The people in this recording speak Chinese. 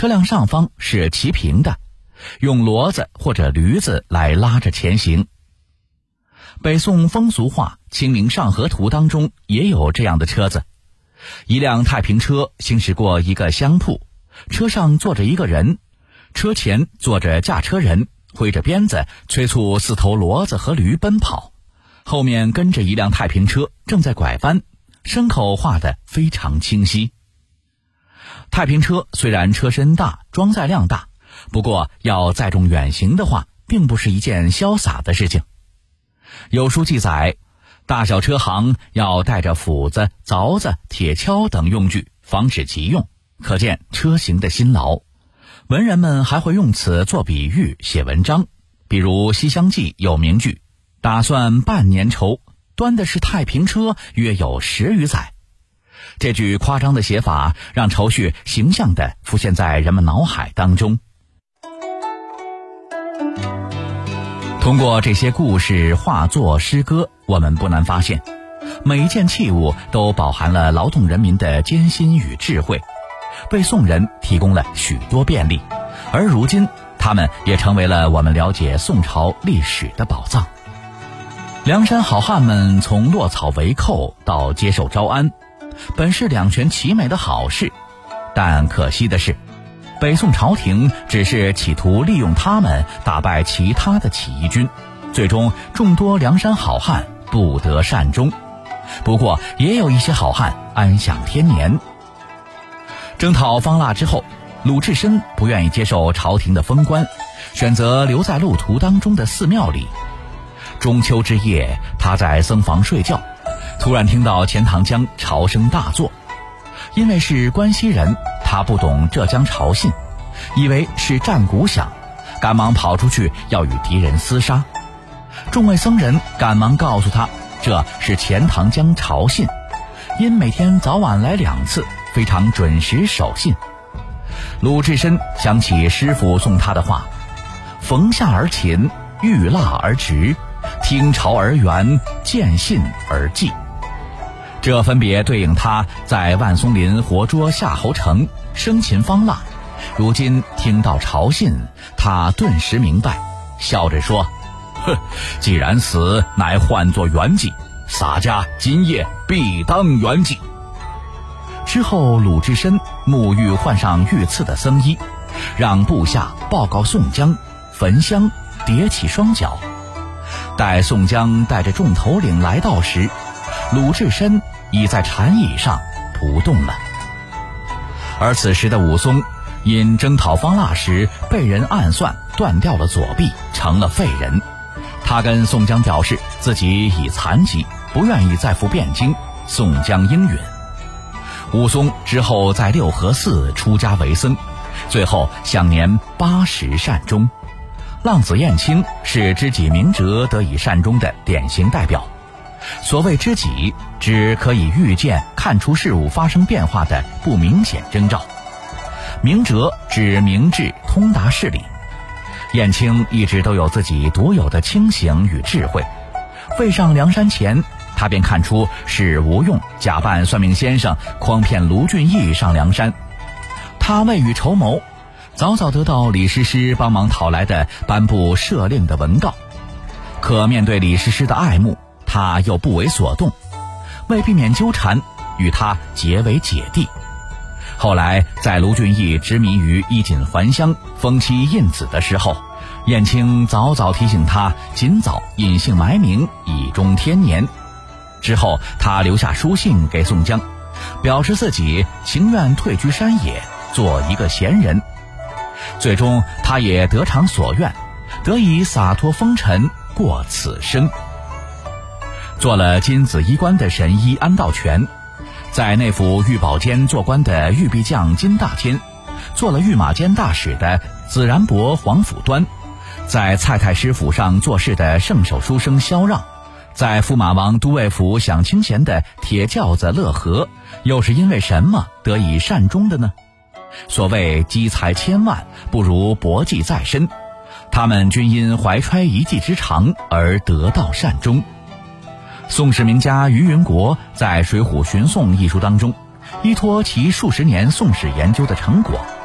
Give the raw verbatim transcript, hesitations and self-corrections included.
车辆上方是齐平的，用骡子或者驴子来拉着前行。北宋风俗画《清明上河图》当中也有这样的车子，一辆太平车行驶过一个香铺，车上坐着一个人，车前坐着驾车人，挥着鞭子催促四头骡子和驴奔跑，后面跟着一辆太平车正在拐弯，牲口画得非常清晰。太平车虽然车身大，装载量大，不过要载重远行的话，并不是一件潇洒的事情。有书记载，大小车行要带着斧子、凿子、铁锹等用具，防止急用，可见车行的辛劳。文人们还会用此做比喻，写文章，比如《西厢记》有名句：打算半年绸，端的是太平车，约有十余载。这句夸张的写法，让绸絮形象地浮现在人们脑海当中。通过这些故事、画作、诗歌，我们不难发现，每一件器物都饱含了劳动人民的艰辛与智慧，为宋人提供了许多便利，而如今他们也成为了我们了解宋朝历史的宝藏。梁山好汉们从落草为寇到接受招安，本是两全其美的好事，但可惜的是，北宋朝廷只是企图利用他们打败其他的起义军，最终众多梁山好汉不得善终。不过也有一些好汉安享天年。征讨方腊之后，鲁智深不愿意接受朝廷的封官，选择留在路途当中的寺庙里。中秋之夜，他在僧房睡觉，突然听到钱塘江潮声大作。因为是关西人，他不懂浙江潮信，以为是战鼓响，赶忙跑出去要与敌人厮杀。众位僧人赶忙告诉他，这是钱塘江潮信，因每天早晚来两次，非常准时守信。鲁智深想起师父送他的话：逢夏而勤，遇腊而直，听潮而圆，见信而记。这分别对应他在万松林活捉夏侯成，生擒方腊。如今听到潮信，他顿时明白，笑着说：哼，既然死，乃换作圆寂，洒家今夜必当圆寂。之后鲁智深沐浴换上御赐的僧衣，让部下报告宋江，焚香叠起双脚。待宋江带着众头领来到时，鲁智深已在禅椅上不动了。而此时的武松因征讨方腊时被人暗算，断掉了左臂，成了废人。他跟宋江表示自己已残疾，不愿意再赴汴京。宋江应允。武松之后在六合寺出家为僧，最后享年八十善终。浪子燕青是知己明哲得以善终的典型代表。所谓知己，指可以预见看出事物发生变化的不明显征兆。明哲指明智通达事理。燕青一直都有自己独有的清醒与智慧。未上梁山前，他便看出是吴用假扮算命先生，诓骗卢俊义上梁山。他未雨绸缪，早早得到李师师帮忙讨来的颁布赦令的文告。可面对李师师的爱慕，他又不为所动，为避免纠缠，与他结为姐弟。后来在卢俊义执迷于衣锦还乡、封妻印子的时候，燕青早早提醒他尽早隐姓埋名，以终天年。之后他留下书信给宋江，表示自己情愿退居山野，做一个闲人。最终他也得偿所愿，得以洒脱风尘，过此生。做了金子衣冠的神医安道全，在内府御宝监做官的御壁将金大坚，做了御马监大使的子然伯黄甫端，在蔡太师府上做事的圣手书生萧让，在驸马王都尉府享清闲的铁轿子乐和，又是因为什么得以善终的呢？所谓积财千万，不如薄技在身，他们均因怀揣一技之长而得道善终。宋氏名家于云国在《水浒寻宋》一书当中，依托其数十年宋史研究的成果，